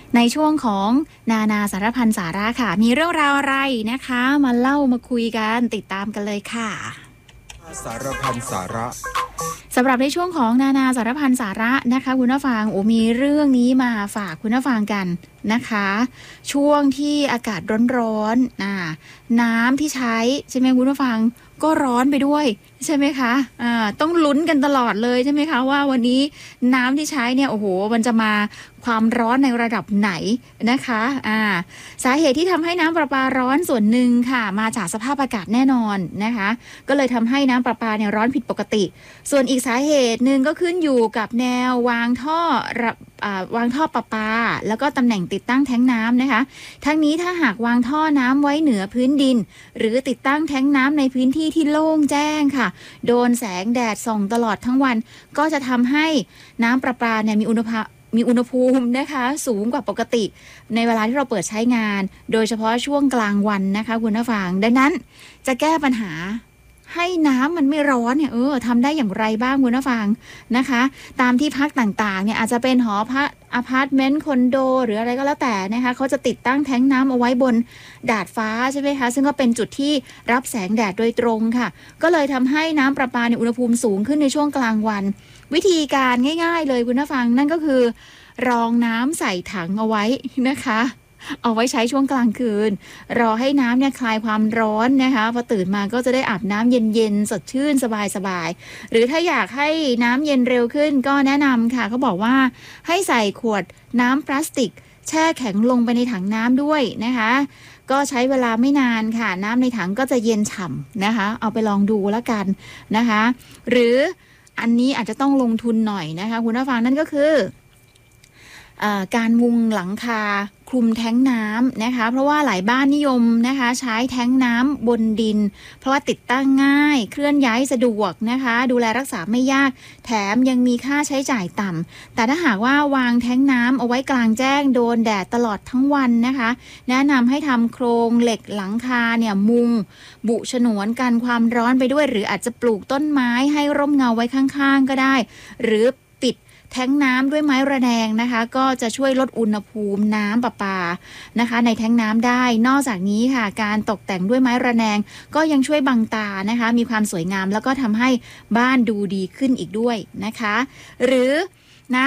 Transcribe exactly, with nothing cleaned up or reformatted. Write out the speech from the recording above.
ในช่วงของนานาสารพันสาระค่ะมีเรื่องราวอะไรนะคะมาเล่ามาคุยกันติดตามกันเลยค่ะสารพันสาระสำหรับในช่วงของนานาสารพันสาระนะคะคุณผู้ฟังโอ้มีเรื่องนี้มาฝากคุณผู้ฟังกันนะคะช่วงที่อากาศร้อนๆน่ะน้ำที่ใช้ใช่ไหมคุณผู้ฟังก็ร้อนไปด้วยใช่ไหมคะอ่าต้องลุ้นกันตลอดเลยใช่ไหมคะว่าวันนี้น้ำที่ใช้เนี่ยโอ้โหมันจะมาความร้อนในระดับไหนนะคะอ่าสาเหตุที่ทำให้น้ำประปาร้อนส่วนหนึ่งค่ะมาจากสภาพอากาศแน่นอนนะคะก็เลยทำให้น้ำประปาเนี่ยร้อนผิดปกติส่วนอีกสาเหตุหนึ่งก็ขึ้นอยู่กับแนววางท่อวางท่อประปาแล้วก็ตำแหน่งติดตั้งแท้งน้ำนะคะทั้งนี้ถ้าหากวางท่อน้ำไว้เหนือพื้นดินหรือติดตั้งแท้งน้ำในพื้นที่ที่โล่งแจ้งค่ะโดนแสงแดดส่องตลอดทั้งวันก็จะทำให้น้ำประปาเนี่ยมีอุณหภาพมีอุณหภูมินะคะสูงกว่าปกติในเวลาที่เราเปิดใช้งานโดยเฉพาะช่วงกลางวันนะคะคุณผู้ฟังดังนั้นจะแก้ปัญหาให้น้ำมันไม่ร้อนเนี่ยเออทำได้อย่างไรบ้างคุณผู้ฟังนะคะตามที่พักต่างๆเนี่ยอาจจะเป็นหอพักอพาร์ตเมนต์คอนโดหรืออะไรก็แล้วแต่นะคะเขาจะติดตั้งแท้งน้ำเอาไว้บนดาดฟ้าใช่ไหมคะซึ่งก็เป็นจุดที่รับแสงแดดโดยตรงค่ะก็เลยทำให้น้ำประปาในอุณหภูมิสูงขึ้นในช่วงกลางวันวิธีการง่ายๆเลยคุณผู้ฟังนั่นก็คือรองน้ำใส่ถังเอาไว้นะคะเอาไว้ใช้ช่วงกลางคืนรอให้น้ำเนี่ยคลายความร้อนนะคะพอตื่นมาก็จะได้อาบน้ำเย็นๆสดชื่นสบายๆหรือถ้าอยากให้น้ำเย็นเร็วขึ้นก็แนะนำค่ะเขาบอกว่าให้ใส่ขวดน้ำพลาสติกแช่แข็งลงไปในถังน้ำด้วยนะคะก็ใช้เวลาไม่นานค่ะน้ำในถังก็จะเย็นฉ่ำนะคะเอาไปลองดูแล้วกันนะคะหรืออันนี้อาจจะต้องลงทุนหน่อยนะคะคุณผู้ฟังนั่นก็คือการมุงหลังคาคลุมแท้งน้ำนะคะเพราะว่าหลายบ้านนิยมนะคะใช้แท้งน้ำบนดินเพราะว่าติดตั้งง่ายเคลื่อนย้ายสะดวกนะคะดูแลรักษาไม่ยากแถมยังมีค่าใช้จ่ายต่ำแต่ถ้าหากว่าวางแท้งน้ำเอาไว้กลางแจ้งโดนแดดตลอดทั้งวันนะคะแนะนำให้ทำโครงเหล็กหลังคาเนี่ยมุงบุฉนวนกันความร้อนไปด้วยหรืออาจจะปลูกต้นไม้ให้ร่มเงาไว้ข้างๆก็ได้หรือปิดแท้งน้ำด้วยไม้ระแนงนะคะก็จะช่วยลดอุณหภูมิน้ำประปานะคะในแท้งน้ำได้นอกจากนี้ค่ะการตกแต่งด้วยไม้ระแนงก็ยังช่วยบังตานะคะมีความสวยงามแล้วก็ทำให้บ้านดูดีขึ้นอีกด้วยนะคะหรือ